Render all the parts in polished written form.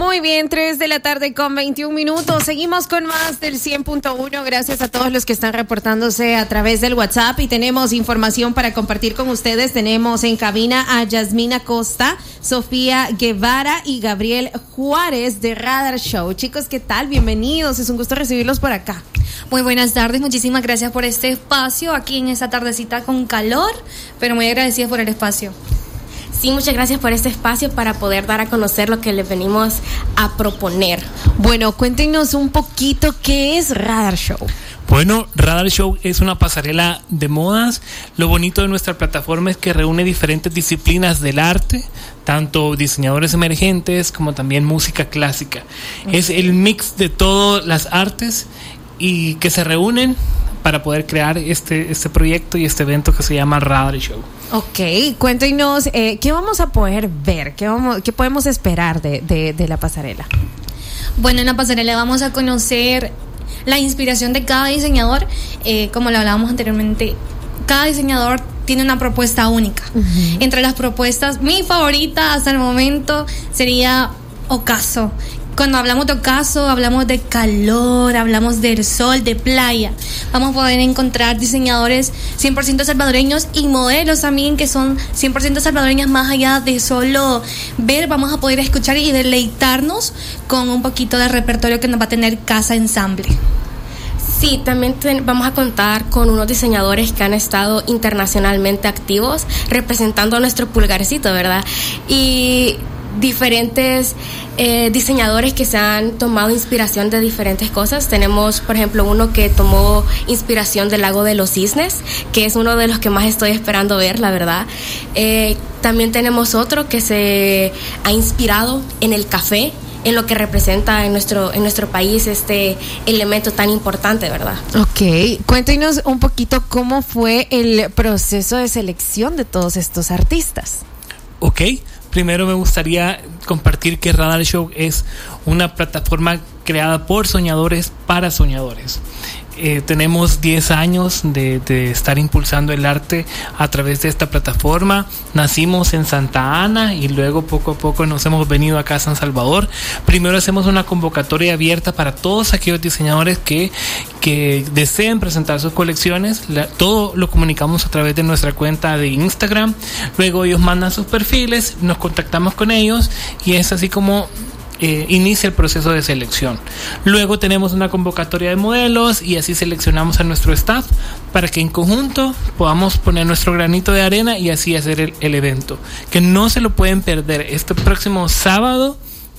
Muy bien, 3 de la tarde con 21 minutos. Seguimos con más del 100.1. Gracias a todos los que están reportándose a través del WhatsApp y tenemos información para compartir con ustedes. Tenemos en cabina a Yasmina Costa, Sofía Guevara y Gabriel Juárez de Radar Show. Chicos, ¿qué tal? Bienvenidos. Es un gusto recibirlos por acá. Muy buenas tardes, muchísimas gracias por este espacio aquí en esta tardecita con calor, pero muy agradecidas por el espacio. Sí, muchas gracias por este espacio para poder dar a conocer lo que les venimos a proponer. Bueno, cuéntenos un poquito qué es Radar Show. Bueno, Radar Show es una pasarela de modas. Lo bonito de nuestra plataforma es que reúne diferentes disciplinas del arte, tanto diseñadores emergentes como también música clásica. Es el mix de todas las artes y que se reúnen para poder crear este proyecto y este evento que se llama Radar Show. Ok, cuéntenos, ¿qué vamos a poder ver? ¿Qué podemos esperar de la pasarela? Bueno, en la pasarela vamos a conocer la inspiración de cada diseñador. Como lo hablábamos anteriormente, cada diseñador tiene una propuesta única. Uh-huh. Entre las propuestas, mi favorita hasta el momento sería Ocaso. Cuando hablamos de Ocaso, hablamos de calor, hablamos del sol, de playa. Vamos a poder encontrar diseñadores 100% salvadoreños y modelos también que son 100% salvadoreñas, más allá de solo ver. Vamos a poder escuchar y deleitarnos con un poquito de repertorio que nos va a tener Casa Ensamble. Sí, también vamos a contar con unos diseñadores que han estado internacionalmente activos representando a nuestro pulgarcito, ¿verdad? Y diferentes diseñadores que se han tomado inspiración de diferentes cosas. Tenemos, por ejemplo, uno que tomó inspiración del Lago de los Cisnes, que es uno de los que más estoy esperando ver, la verdad. También tenemos otro que se ha inspirado en el café, en lo que representa en nuestro país este elemento tan importante, ¿verdad? Ok, cuéntenos un poquito cómo fue el proceso de selección de todos estos artistas. Ok, primero me gustaría compartir que Radar Show es una plataforma creada por soñadores para soñadores. Tenemos 10 años de estar impulsando el arte a través de esta plataforma. Nacimos en Santa Ana y luego poco a poco nos hemos venido acá a San Salvador. Primero hacemos una convocatoria abierta para todos aquellos diseñadores que deseen presentar sus colecciones. Todo lo comunicamos a través de nuestra cuenta de Instagram. Luego ellos mandan sus perfiles, nos contactamos con ellos y es así como inicia el proceso de selección. Luego tenemos una convocatoria de modelos y así seleccionamos a nuestro staff para que en conjunto podamos poner nuestro granito de arena y así hacer el evento. Que no se lo pueden perder este próximo sábado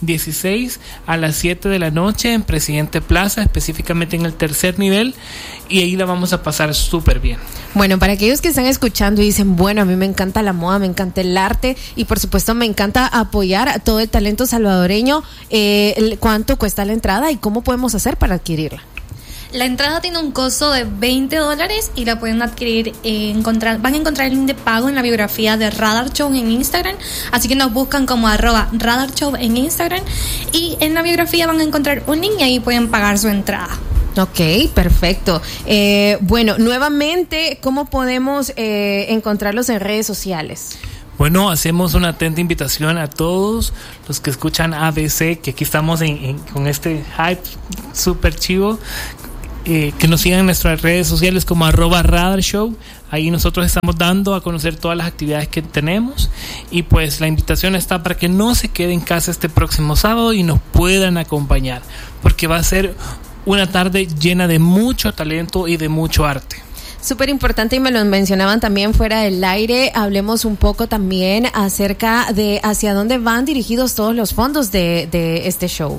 16 a las 7 de la noche en Presidente Plaza, específicamente en el tercer nivel, y ahí la vamos a pasar súper bien. Bueno, para aquellos que están escuchando y dicen, bueno, a mí me encanta la moda, me encanta el arte y por supuesto me encanta apoyar a todo el talento salvadoreño, ¿cuánto cuesta la entrada y cómo podemos hacer para adquirirla? La entrada tiene un costo de $20 y la pueden adquirir, van a encontrar el link de pago en la biografía de Radar Show en Instagram, así que nos buscan como @Radar Show en Instagram y en la biografía van a encontrar un link y ahí pueden pagar su entrada. Ok, perfecto. Bueno, nuevamente, ¿cómo podemos encontrarlos en redes sociales? Bueno, hacemos una atenta invitación a todos los que escuchan ABC, que aquí estamos con este hype súper chivo. Que nos sigan en nuestras redes sociales como @Radar Show. Ahí nosotros estamos dando a conocer todas las actividades que tenemos y pues la invitación está para que no se queden en casa este próximo sábado y nos puedan acompañar, porque va a ser una tarde llena de mucho talento y de mucho arte. Súper importante y me lo mencionaban también fuera del aire. Hablemos un poco también acerca de hacia dónde van dirigidos todos los fondos de este show.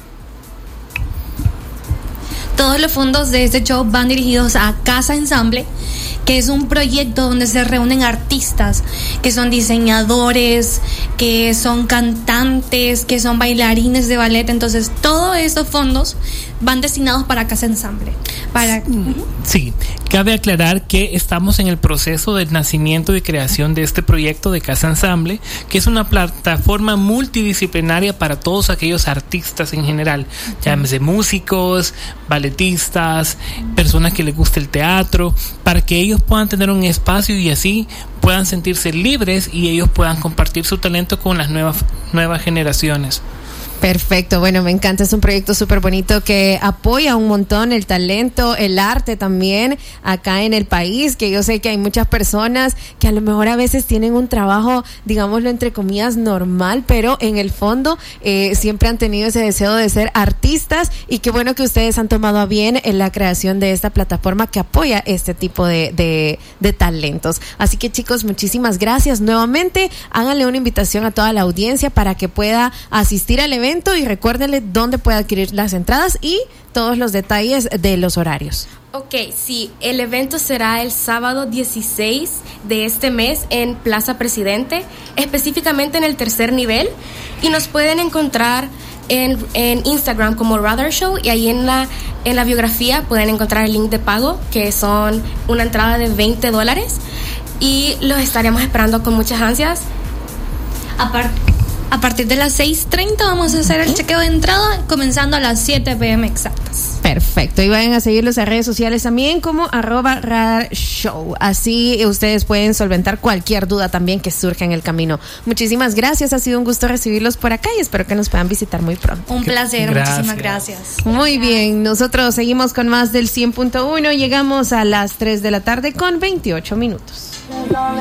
Todos los fondos de este show van dirigidos a Casa Ensamble, que es un proyecto donde se reúnen artistas, que son diseñadores, que son cantantes, que son bailarines de ballet. Entonces, todos estos fondos van destinados para Casa Ensamble. Sí, cabe aclarar que estamos en el proceso del nacimiento y creación de este proyecto de Casa Ensamble, que es una plataforma multidisciplinaria para todos aquellos artistas en general, llámese músicos, balletistas, personas que les guste el teatro, para que ellos puedan tener un espacio y así puedan sentirse libres y ellos puedan compartir su talento con las nuevas generaciones. Perfecto, bueno, me encanta, es un proyecto súper bonito que apoya un montón el talento, el arte también acá en el país, que yo sé que hay muchas personas que a lo mejor a veces tienen un trabajo, digámoslo entre comillas, normal, pero en el fondo siempre han tenido ese deseo de ser artistas, y qué bueno que ustedes han tomado a bien en la creación de esta plataforma que apoya este tipo de talentos. Así que, chicos, muchísimas gracias nuevamente. Háganle una invitación a toda la audiencia para que pueda asistir al evento, y recuérdenle dónde puede adquirir las entradas y todos los detalles de los horarios. Ok, sí, el evento será el sábado 16 de este mes en Plaza Presidente, específicamente en el tercer nivel, y nos pueden encontrar en Instagram como Rather Show, y ahí en la biografía pueden encontrar el link de pago, que son una entrada de $20, y los estaremos esperando con muchas ansias. A partir de las 6:30 vamos a hacer el chequeo de entrada, comenzando a las 7 p.m. exactas. Perfecto, y vayan a seguirlos en redes sociales también como @RadarShow. Así ustedes pueden solventar cualquier duda también que surja en el camino. Muchísimas gracias, ha sido un gusto recibirlos por acá y espero que nos puedan visitar muy pronto. Un placer, gracias. Muchísimas gracias. Muy bien, nosotros seguimos con más del 100.1, llegamos a las 3 de la tarde con 28 minutos.